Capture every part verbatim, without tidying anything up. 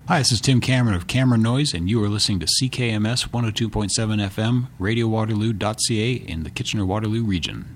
Hi, this is Tim Cameron of Cameron Noise, and you are listening to C K M S one oh two point seven F M, radio waterloo dot c a in the Kitchener-Waterloo region.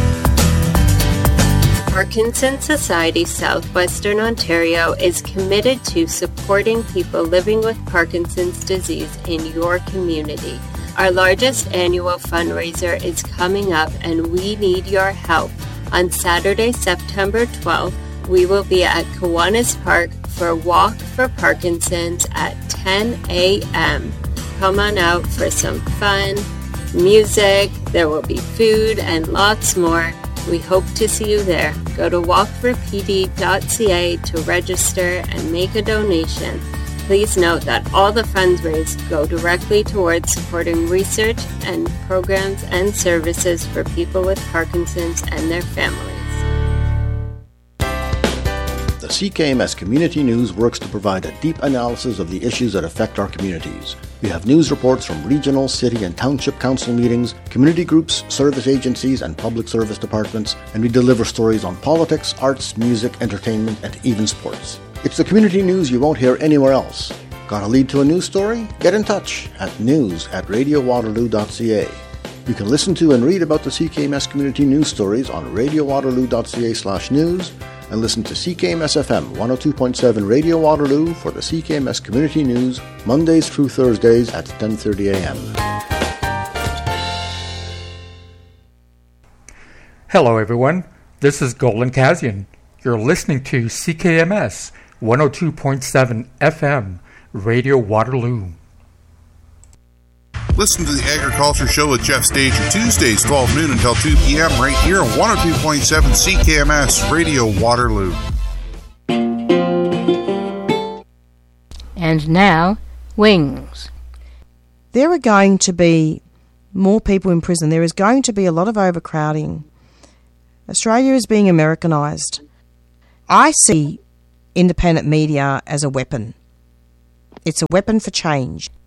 Parkinson's Society Southwestern Ontario is committed to supporting people living with Parkinson's disease in your community. Our largest annual fundraiser is coming up, and we need your help. On Saturday, September twelfth, we will be at Kiwanis Park for Walk for Parkinson's at ten a.m. Come on out for some fun, music, there will be food, and lots more. We hope to see you there. Go to walk for p d dot c a to register and make a donation. Please note that all the funds raised go directly towards supporting research and programs and services for people with Parkinson's and their families. The C K M S Community News works to provide a deep analysis of the issues that affect our communities. We have news reports from regional, city, and township council meetings, community groups, service agencies, and public service departments, and we deliver stories on politics, arts, music, entertainment, and even sports. It's the community news you won't hear anywhere else. Got a lead to a news story? Get in touch at news at radio waterloo dot c a. You can listen to and read about the C K M S Community News stories on radio waterloo dot c a slash news, and listen to C K M S F M one oh two point seven Radio Waterloo for the C K M S Community News, Mondays through Thursdays at ten thirty a.m. Hello everyone, this is Golan Kazian. You're listening to C K M S one oh two point seven F M, Radio Waterloo. Listen to the Agriculture Show with Jeff Stager, Tuesdays, twelve noon until two p.m. right here on one oh two point seven C K M S Radio Waterloo. And now, Wings. There are going to be more people in prison. There is going to be a lot of overcrowding. Australia is being Americanised. I see independent media as a weapon. It's a weapon for change.